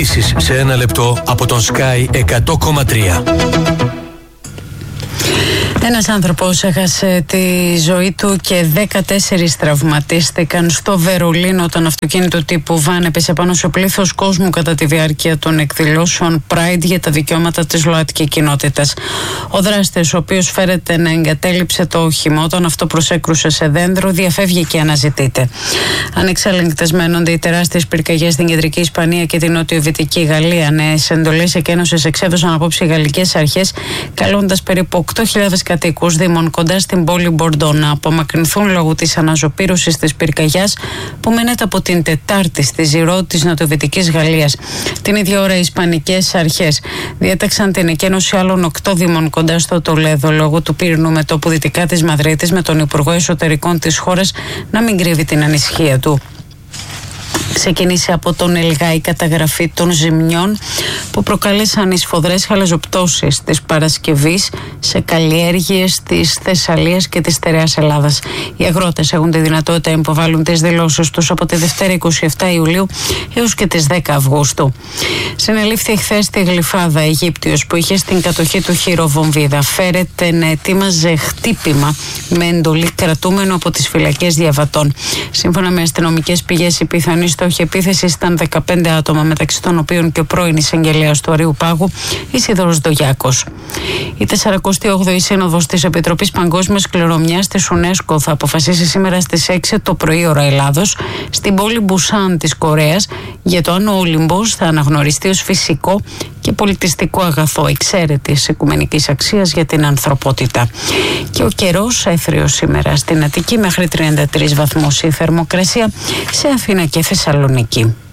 Ειδήσεις σε ένα λεπτό από τον Sky 100,3. Ένας άνθρωπος έχασε τη ζωή του και 14 τραυματίστηκαν στο Βερολίνο όταν αυτοκίνητο τύπου βαν έπεσε πάνω σε πλήθος κόσμου κατά τη διάρκεια των εκδηλώσεων Pride για τα δικαιώματα της ΛΟΑΤΚΙ κοινότητας. Ο δράστης, ο οποίος φέρεται να εγκατέλειψε το όχημα όταν αυτό προσέκρουσε σε δέντρο, διαφεύγει και αναζητείται. Ανεξέλεγκτες μένονται οι τεράστιες πυρκαγιές στην κεντρική Ισπανία και την νοτιοβυτική Γαλλία. Νέες εντολές εκένωσης εξέδωσαν απόψε οι γαλλικές αρχές, καλώντας περίπου 8.000 κατοίκους δήμων κοντά στην πόλη Μπορντό να απομακρυνθούν λόγω της αναζωπήρωσης της πυρκαγιάς που μένεται από την Τετάρτη στη Ζηρό της νοτιοβυτικής Γαλλίας. Την ίδια ώρα οι ισπανικές αρχές διέταξαν την εκένωση άλλων 8 δήμων κοντά στο Τολέδο λόγω του πύρινου μετώπου δυτικά της Μαδρίτης, με τον Υπουργό Εσωτερικών της χώρας να μην κρύβει την ανησυχία του. Ξεκίνησε από τον ΕΛΓΑ η καταγραφή των ζημιών που προκάλεσαν οι σφοδρές χαλαζοπτώσεις της Παρασκευής σε καλλιέργειες της Θεσσαλίας και της στερεάς Ελλάδας. Οι αγρότες έχουν τη δυνατότητα να υποβάλουν τις δηλώσεις τους από τη Δευτέρα 27 Ιουλίου έως και τις 10 Αυγούστου. Συνελήφθη χθες στη Γλυφάδα Αιγύπτιος που είχε στην κατοχή του χειροβομβίδα. Φέρεται να ετοίμαζε χτύπημα με εντολή κρατούμενο από τις φυλακές διαβατών. Σύμφωνα με αστυνομικές πηγές, η πιθανή στόχη επίθεσης ήταν 15 άτομα, μεταξύ των οποίων και ο πρώην εισαγγελέας του Αρείου Πάγου, Ισίδωρος Ντογιάκος. Η 48η Σύνοδος της Επιτροπής Παγκόσμιας Κληρονομιάς της UNESCO θα αποφασίσει σήμερα στις 6 το πρωί ώρα Ελλάδος στην πόλη Μπουσάν της Κορέας για το αν ο Όλυμπος θα αναγνωριστεί ως φυσικό και πολιτιστικό αγαθό εξαίρετης οικουμενικής αξίας για την ανθρωπότητα. Και ο καιρός έθριος σήμερα στην Αττική, μέχρι 33 βαθμούς η θερμοκρασία, σε Αθήνα και Θεσσαλονίκη.